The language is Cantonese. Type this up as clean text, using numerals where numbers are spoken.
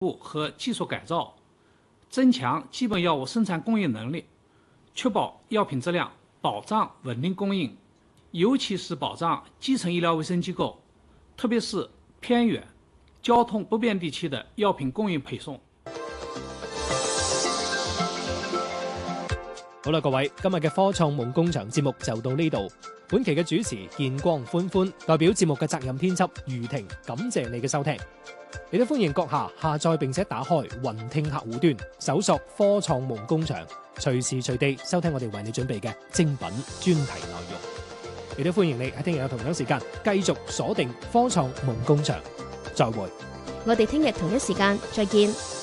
和技術改造，增強基本藥物生產供應能力，確保藥品質量，保障穩定供應，尤其是保障基層醫療衛生機構，特別是偏遠、交通不便地區的藥品供應配送。 好啦，各位，今日嘅科創夢工場節目就到呢度。本期嘅主持見光歡歡，代表節目嘅責任編輯余婷，感謝你嘅收聽。亦都歡迎閣下下載並且打開雲聽客戶端，搜索科創夢工場，隨時隨地收聽我哋為你準備嘅精品專題內容。亦都歡迎你喺聽日嘅同樣時間繼續鎖定科創夢工場。再會， 我哋聽日同一時間再見。